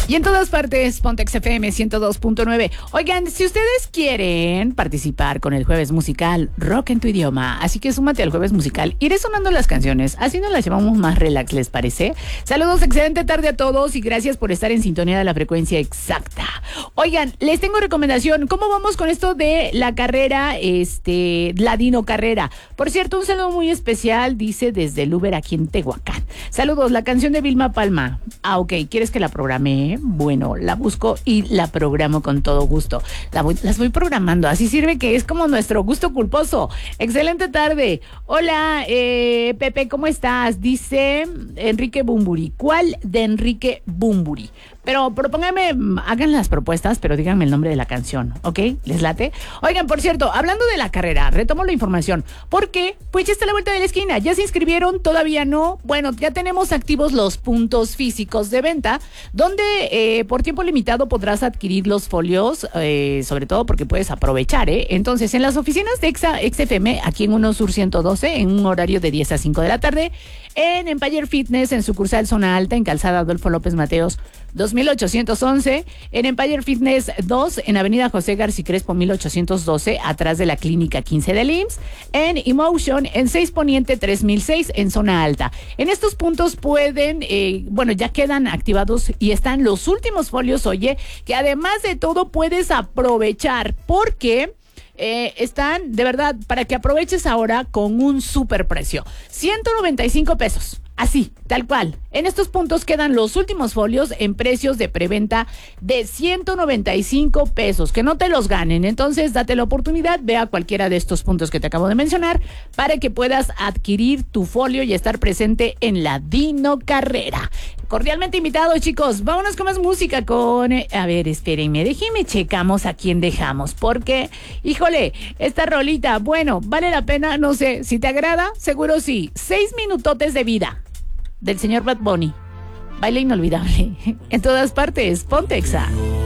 Y en todas partes, Pontex FM 102.9. Oigan, si ustedes quieren participar con el Jueves Musical Rock en tu idioma, así que súmate al Jueves Musical. Iré sonando las canciones, así nos las llevamos más relax, ¿les parece? Saludos, excelente tarde a todos y gracias por estar en sintonía de la frecuencia exacta. Oigan, les tengo recomendación. ¿Cómo vamos con esto de la carrera, la Dino Carrera? Por cierto, un saludo muy especial, dice desde el Uber aquí en Tehuacán. Saludos, la canción de Vilma Palma. Ah, ok, ¿quieres que la programe? Bueno, la busco y la programo con todo gusto. Las voy programando, así sirve que es como nuestro gusto culposo. Excelente tarde. Hola, Pepe, ¿cómo estás? Dice Enrique Bumburi. ¿Cuál de Enrique Bumburi? Pero propónganme, hagan las propuestas, pero díganme el nombre de la canción, ¿ok? ¿Les late? Oigan, por cierto, hablando de la carrera, retomo la información. ¿Por qué? Pues ya está a la vuelta de la esquina. ¿Ya se inscribieron? ¿Todavía no? Bueno, ya tenemos activos los puntos físicos de venta, donde por tiempo limitado podrás adquirir los folios, sobre todo porque puedes aprovechar, ¿eh? Entonces, en las oficinas de XFM, aquí en 1 Sur 112, en un horario de 10 a 5 de la tarde, en Empire Fitness, en sucursal Zona Alta, en Calzada Adolfo López Mateos, 2811, en Empire Fitness 2, en Avenida José García Crespo 1812, atrás de la Clínica 15 del IMSS, en Emotion, en 6 Poniente 3006, en Zona Alta. En estos puntos pueden, ya quedan activados y están los últimos folios, oye, que además de todo puedes aprovechar, porque están, de verdad, para que aproveches ahora con un super precio, 195 pesos. Así, tal cual. En estos puntos quedan los últimos folios en precios de preventa de 195 pesos. Que no te los ganen. Entonces, date la oportunidad, ve a cualquiera de estos puntos que te acabo de mencionar para que puedas adquirir tu folio y estar presente en la Dino Carrera. Cordialmente invitados, chicos. Vámonos con más música con... A ver, espérenme, déjenme checamos a quién dejamos. Porque, híjole, esta rolita, bueno, vale la pena, no sé, si te agrada, seguro sí. 6 minutotes de vida del señor Bad Bunny. Baile inolvidable. En todas partes, Pontexa.